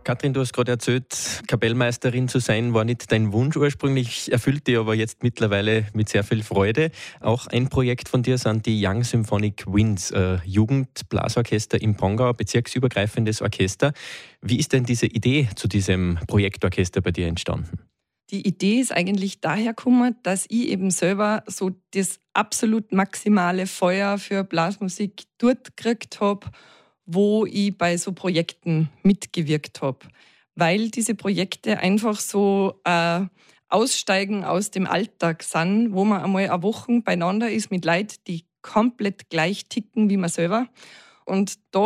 Katrin, du hast gerade erzählt, Kapellmeisterin zu sein, war nicht dein Wunsch ursprünglich, erfüllt dich aber jetzt mittlerweile mit sehr viel Freude. Auch ein Projekt von dir sind die Young Symphonic Winds, Jugendblasorchester im Pongau, bezirksübergreifendes Orchester. Wie ist denn diese Idee zu diesem Projektorchester bei dir entstanden? Die Idee ist eigentlich daher gekommen, dass ich eben selber so das absolut maximale Feuer für Blasmusik dort gekriegt habe, wo ich bei so Projekten mitgewirkt habe. Weil diese Projekte einfach so Aussteigen aus dem Alltag sind, wo man einmal eine Woche beieinander ist mit Leuten, die komplett gleich ticken wie man selber. Und da